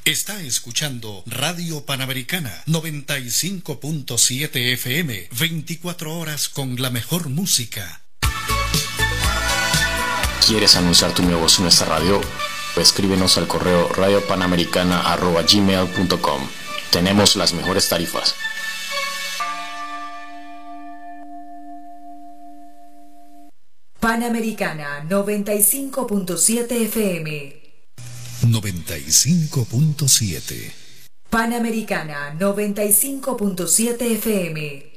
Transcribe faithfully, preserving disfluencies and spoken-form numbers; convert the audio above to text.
Está escuchando Radio Panamericana noventa y cinco punto siete F M, veinticuatro horas con la mejor música. ¿Quieres anunciar tu negocio en nuestra radio? Escríbenos al correo radiopanamericana arroba gmail punto com. Tenemos las mejores tarifas. Panamericana noventa y cinco punto siete F M. noventa y cinco punto siete. Panamericana noventa y cinco punto siete F M.